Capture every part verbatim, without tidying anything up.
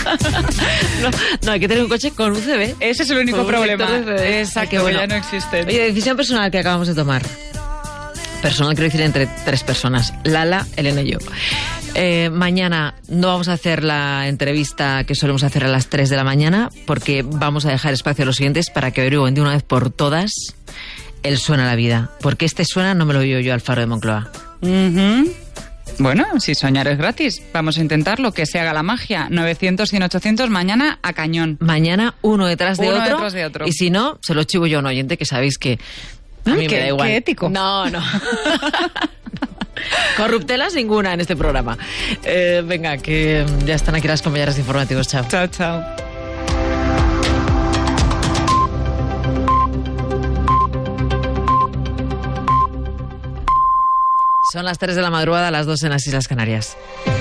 no, no, hay que tener un coche con U C B. Ese es el único problema. Exacto, que bueno. Ya no existen. Oye, decisión personal que acabamos de tomar. Personal, quiero decir, entre tres personas. Lala, Elena y yo. Eh, mañana no vamos a hacer la entrevista que solemos hacer a las tres de la mañana, porque vamos a dejar espacio a los siguientes para que averigüen de una vez por todas el Suena la Vida. Porque este suena no me lo oigo yo al Faro de Moncloa. Uh-huh. Bueno, si soñar es gratis, vamos a intentarlo, que se haga la magia. novecientos, cien, ochocientos, mañana a cañón. Mañana uno detrás de, uno otro, detrás de otro. Y si no, se lo chivo yo a un oyente que sabéis que a mí ¿Qué, me da igual. Qué ético. No, no. Corruptelas ninguna en este programa. Eh, venga, que ya están aquí las compañeras informativos. Chao. Chao, chao. Son las tres de la madrugada, las dos en las Islas Canarias.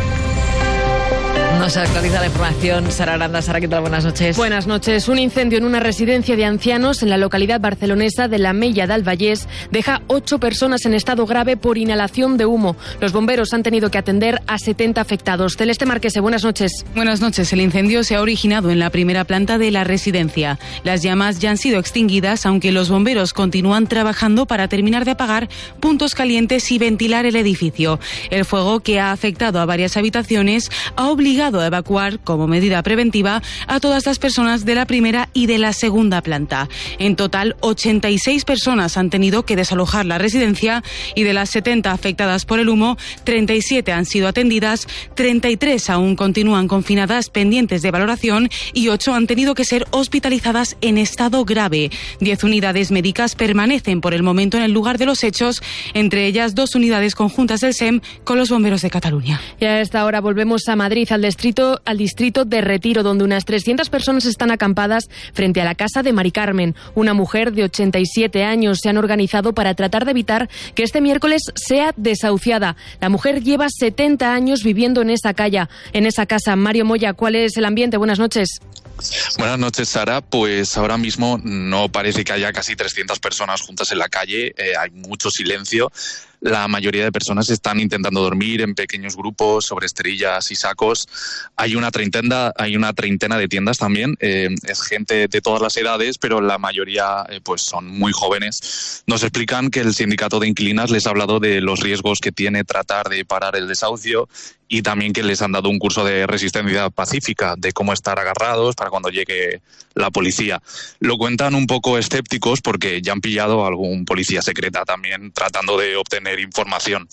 Nos actualiza la información Sara Aranda. Sara, ¿qué tal? Buenas noches. Buenas noches. Un incendio en una residencia de ancianos en la localidad barcelonesa de la Mella del Vallès deja ocho personas en estado grave por inhalación de humo. Los bomberos han tenido que atender a setenta afectados. Celeste Marquese, buenas noches. Buenas noches. El incendio se ha originado en la primera planta de la residencia. Las llamas ya han sido extinguidas, aunque los bomberos continúan trabajando para terminar de apagar puntos calientes y ventilar el edificio. El fuego, que ha afectado a varias habitaciones, ha obligado a evacuar como medida preventiva a todas las personas de la primera y de la segunda planta. En total, ochenta y seis personas han tenido que desalojar la residencia y de las setenta afectadas por el humo, treinta y siete han sido atendidas, treinta y tres aún continúan confinadas pendientes de valoración y ocho han tenido que ser hospitalizadas en estado grave. diez unidades médicas permanecen por el momento en el lugar de los hechos, entre ellas dos unidades conjuntas del S E M con los bomberos de Cataluña. Y a esta hora volvemos a Madrid, al distrito, al distrito de Retiro, donde unas trescientas personas están acampadas frente a la casa de Mari Carmen. Una mujer de ochenta y siete años. Se han organizado para tratar de evitar que este miércoles sea desahuciada. La mujer lleva setenta años viviendo en esa calle, en esa casa. Mario Moya, ¿cuál es el ambiente? Buenas noches. Buenas noches, Sara. Pues ahora mismo no parece que haya casi trescientas personas juntas en la calle. Eh, hay mucho silencio. La mayoría de personas están intentando dormir en pequeños grupos sobre esterillas y sacos. Hay una treintena, hay una treintena de tiendas también. Eh, es gente de todas las edades, pero la mayoría eh, pues son muy jóvenes. Nos explican que el sindicato de inquilinas les ha hablado de los riesgos que tiene tratar de parar el desahucio y también que les han dado un curso de resistencia pacífica, de cómo estar agarrados para cuando llegue la policía. Lo cuentan un poco escépticos porque ya han pillado a algún policía secreta también tratando de obtener información.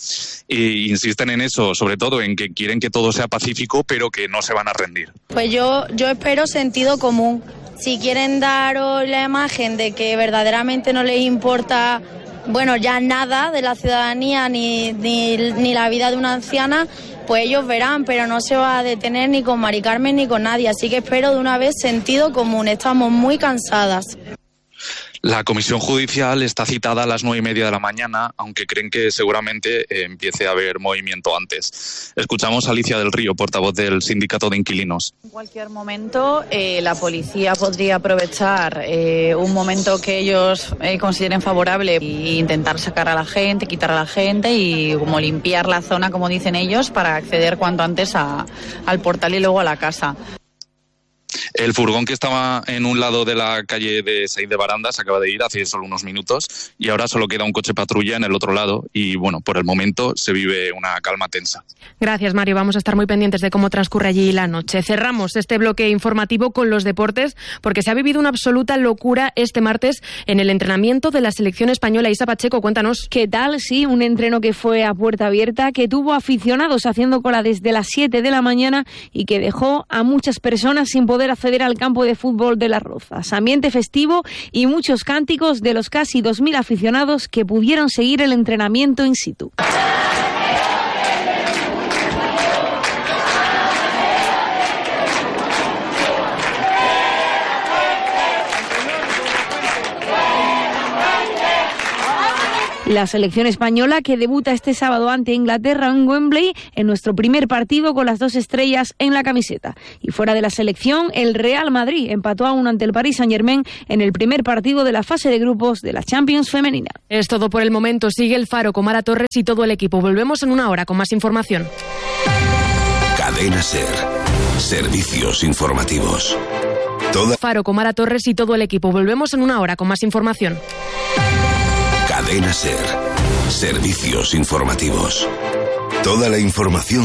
E insisten en eso, sobre todo en que quieren que todo sea pacífico, pero que no se van a rendir. Pues yo, yo espero sentido común. Si quieren daros la imagen de que verdaderamente no les importa, bueno, ya nada de la ciudadanía ni, ni, ni la vida de una anciana, pues ellos verán, pero no se va a detener ni con Mari Carmen ni con nadie. Así que espero de una vez sentido común. Estamos muy cansadas. La comisión judicial está citada a las nueve y media de la mañana, aunque creen que seguramente eh, empiece a haber movimiento antes. Escuchamos a Alicia del Río, portavoz del sindicato de inquilinos. En cualquier momento eh, la policía podría aprovechar eh, un momento que ellos eh, consideren favorable e intentar sacar a la gente, quitar a la gente y como limpiar la zona, como dicen ellos, para acceder cuanto antes a, al portal y luego a la casa. El furgón que estaba en un lado de la calle de Seis de Baranda se acaba de ir hace solo unos minutos y ahora solo queda un coche patrulla en el otro lado y, bueno, por el momento se vive una calma tensa. Gracias, Mario. Vamos a estar muy pendientes de cómo transcurre allí la noche. Cerramos este bloque informativo con los deportes porque se ha vivido una absoluta locura este martes en el entrenamiento de la selección española. Isa Pacheco, cuéntanos. ¿Qué tal? Sí, un entreno que fue a puerta abierta, que tuvo aficionados haciendo cola desde las siete de la mañana y que dejó a muchas personas sin poder acceder al campo de fútbol de Las Rozas. Ambiente festivo y muchos cánticos de los casi dos mil aficionados que pudieron seguir el entrenamiento in situ. La selección española que debuta este sábado ante Inglaterra en Wembley en nuestro primer partido con las dos estrellas en la camiseta. Y fuera de la selección, el Real Madrid empató aún ante el Paris Saint-Germain en el primer partido de la fase de grupos de la Champions femenina. Es todo por el momento. Sigue el Faro con Mara Torres y todo el equipo. Volvemos en una hora con más información. Cadena SER. Servicios informativos. Toda... Faro, con Mara Torres y todo el equipo. Volvemos en una hora con más información. Cadena SER. Servicios informativos. Toda la información